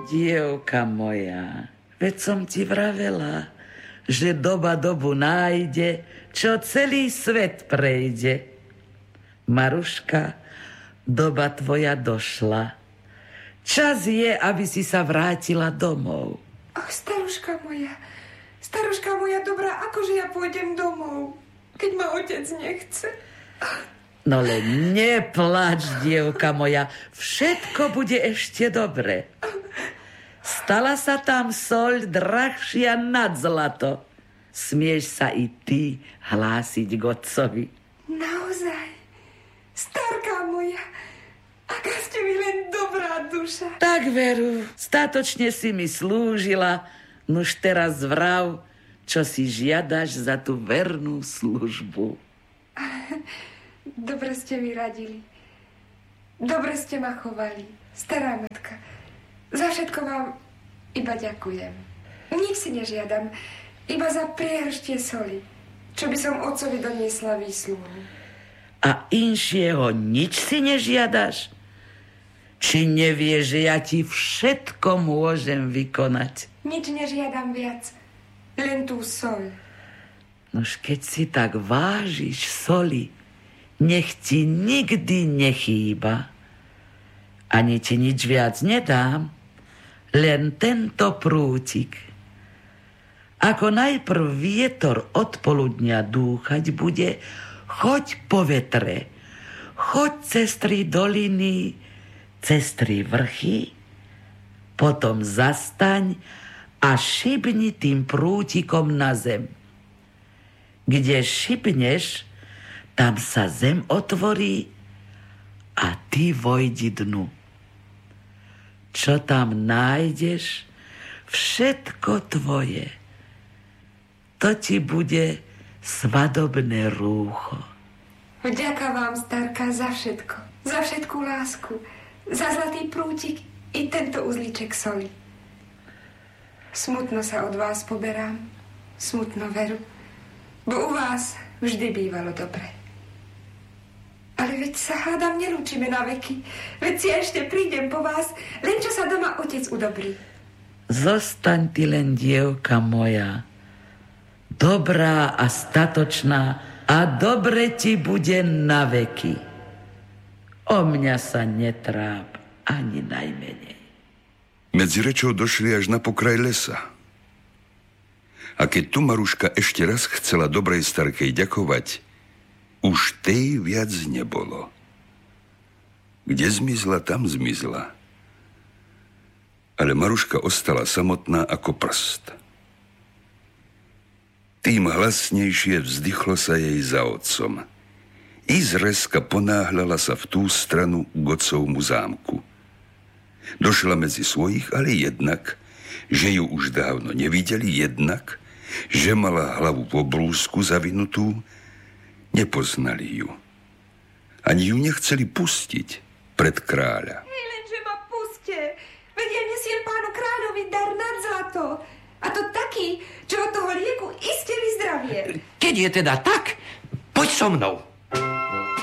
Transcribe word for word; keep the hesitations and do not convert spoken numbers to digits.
dievka moja, veď som ti vravela, že doba dobu nájde, čo celý svet prejde. Maruška, doba tvoja došla. Čas je, aby si sa vrátila domov. Ach, staruška moja, staruška moja dobrá, akože ja pôjdem domov, keď ma otec nechce. No len neplač, dievka moja, všetko bude ešte dobre. Stala sa tam soľ drahšia nad zlato. Smieš sa i ty hlásiť k otcovi. Naozaj, starka moja, aká ste mi len dobrá duša. Tak veru, statočne si mi slúžila, nuž teraz vrav, čo si žiadaš za tú vernú službu. Dobre ste mi radili. Dobre ste ma chovali, stará matka. Za všetko vám iba ďakujem. Nič si nežiadam, iba za priehrštie soli, čo by som otcovi doniesla výsluhu. A inšieho nič si nežiadaš? Či nevieš, že ja ti všetko môžem vykonať? Nič nežiadam viac, len tú soľ. Nož keď si tak vážiš soli, nech ti nikdy nechýba. Ani ti nič viac nedám, len tento prútik. Ako najprv vietor od poludnia dúchať bude, choď po vetre, choď cez tri doliny, cez tri vrchy, potom zastaň a šibni tým prútikom na zem. Kde šibneš, tam sa zem otvorí a ty vojdi dnu. Čo tam nájdeš, všetko tvoje. To ti bude svadobné rúcho. Vďaka vám, starka, za všetko. Za všetkú lásku. Za zlatý prútik i tento uzlíček soli. Smutno sa od vás poberám. Smutno veru. Bo u vás vždy bývalo dobre. Ale veď sa hádam nelúčime na veky. Veď si ešte prídem po vás, len čo sa doma otec udobrí. Zostaň ty len, dievka moja, dobrá a statočná a dobre ti bude na veky. O mňa sa netráp ani najmenej. Medzi rečou došli až na pokraj lesa. A keď tu Maruška ešte raz chcela dobrej starkej ďakovať, už tej viac nebolo. Kde zmizla, tam zmizla. Ale Maruška ostala samotná ako prst. Tým hlasnejšie vzdychlo sa jej za otcom. I zreska ponáhľala sa v tú stranu k otcovmu zámku. Došla medzi svojich, ale jednak, že ju už dávno nevideli, jednak, že mala hlavu v obrúsku zavinutú, nepoznali ju. Ani ju nechceli pustiť pred kráľa. Hej, lenže ma puste. Veď ja nesiem pánu kráľovi dar nad zlato. A to taký, čo od toho lieku iste vyzdravie. Keď je teda tak, poď so mnou.